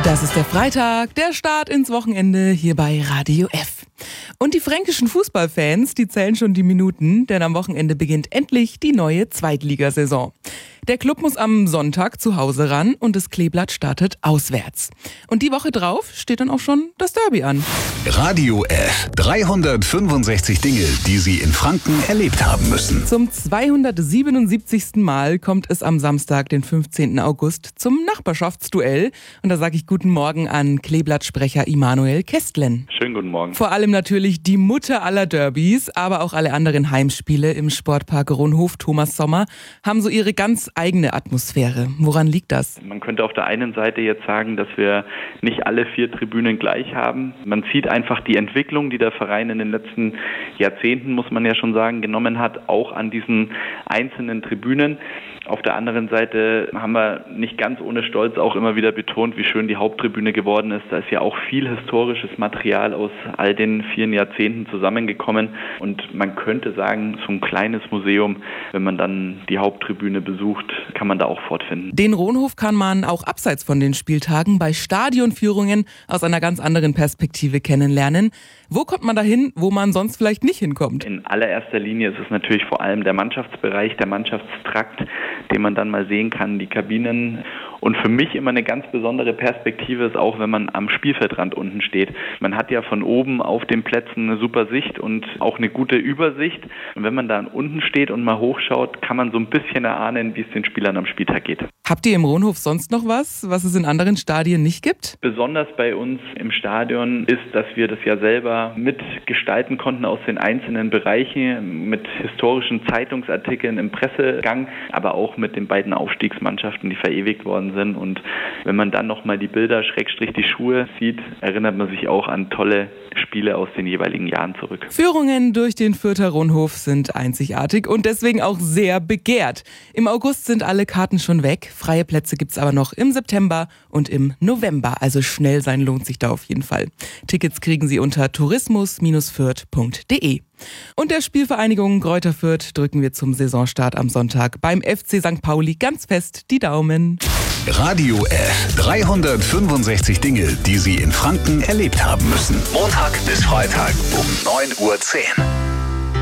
Das ist der Freitag, der Start ins Wochenende hier bei Radio F. Und die fränkischen Fußballfans, die zählen schon die Minuten, denn am Wochenende beginnt endlich die neue Zweitligasaison. Der Club muss am Sonntag zu Hause ran und das Kleeblatt startet auswärts. Und die Woche drauf steht dann auch schon das Derby an. Radio F. 365 Dinge, die Sie in Franken erlebt haben müssen. Zum 277. Mal kommt es am Samstag, den 15. August, zum Nachbarschaftsduell. Und da sage ich guten Morgen an Kleeblattsprecher Immanuel Kästlen. Schönen guten Morgen. Vor allem natürlich die Mutter aller Derbys, aber auch alle anderen Heimspiele im Sportpark Ronhof, Thomas Sommer, haben so ihre ganz eigene Atmosphäre. Woran liegt das? Man könnte auf der einen Seite jetzt sagen, dass wir nicht alle 4 Tribünen gleich haben. Man sieht einfach die Entwicklung, die der Verein in den letzten Jahrzehnten, muss man ja schon sagen, genommen hat, auch an diesen einzelnen Tribünen. Auf der anderen Seite haben wir nicht ganz ohne Stolz auch immer wieder betont, wie schön die Haupttribüne geworden ist. Da ist ja auch viel historisches Material aus all den 4 Jahrzehnten zusammengekommen. Und man könnte sagen, so ein kleines Museum, wenn man dann die Haupttribüne besucht, kann man da auch fortfinden. Den Ronhof kann man auch abseits von den Spieltagen bei Stadionführungen aus einer ganz anderen Perspektive kennenlernen. Wo kommt man dahin, wo man sonst vielleicht nicht hinkommt? In allererster Linie ist es natürlich vor allem der Mannschaftsbereich, der Mannschaftstrakt, den man dann mal sehen kann, die Kabinen. Und für mich immer eine ganz besondere Perspektive ist auch, wenn man am Spielfeldrand unten steht. Man hat ja von oben auf den Plätzen eine super Sicht und auch eine gute Übersicht. Und wenn man da unten steht und mal hochschaut, kann man so ein bisschen erahnen, wie es den Spielern am Spieltag geht. Habt ihr im Ronhof sonst noch was es in anderen Stadien nicht gibt? Besonders bei uns im Stadion ist, dass wir das ja selber mitgestalten konnten aus den einzelnen Bereichen, mit historischen Zeitungsartikeln im Pressegang, aber auch mit den beiden Aufstiegsmannschaften, die verewigt worden sind. Und wenn man dann nochmal die Bilder, / die Schuhe sieht, erinnert man sich auch an tolle Spiele aus den jeweiligen Jahren zurück. Führungen durch den Fürther Ronhof sind einzigartig und deswegen auch sehr begehrt. Im August sind alle Karten schon weg. Freie Plätze gibt's aber noch im September und im November. Also schnell sein lohnt sich da auf jeden Fall. Tickets kriegen Sie unter tourismus-fürth.de. Und der Spielvereinigung Greuther Fürth drücken wir zum Saisonstart am Sonntag beim FC St. Pauli ganz fest die Daumen. Radio F. 365 Dinge, die Sie in Franken erlebt haben müssen. Montag bis Freitag um 9:10 Uhr.